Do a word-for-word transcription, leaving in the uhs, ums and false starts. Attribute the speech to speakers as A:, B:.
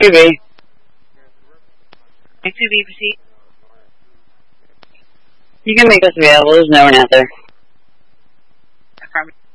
A: two B.
B: two B, proceed.
A: You can make us available. There's no one out there.
B: Affirmative.